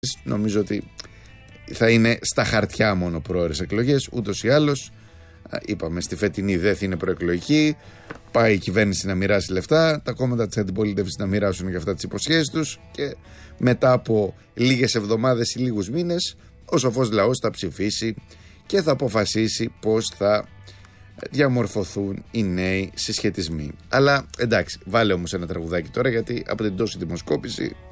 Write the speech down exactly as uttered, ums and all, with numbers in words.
Νομίζω ότι θα είναι στα χαρτιά μόνο πρόωρες εκλογές. Ούτως ή άλλως, είπαμε, στη φετινή δεν θα είναι προεκλογική. Πάει η κυβέρνηση να μοιράσει λεφτά, τα κόμματα της αντιπολίτευσης να μοιράσουν για αυτά τις υποσχέσεις τους και μετά από λίγες εβδομάδες ή λίγους μήνες ο σοφός λαός θα ψηφίσει και θα αποφασίσει πώς θα διαμορφωθούν οι νέοι συσχετισμοί. Αλλά εντάξει, βάλε όμως ένα τραγουδάκι τώρα, γιατί από την τόση δημοσκόπηση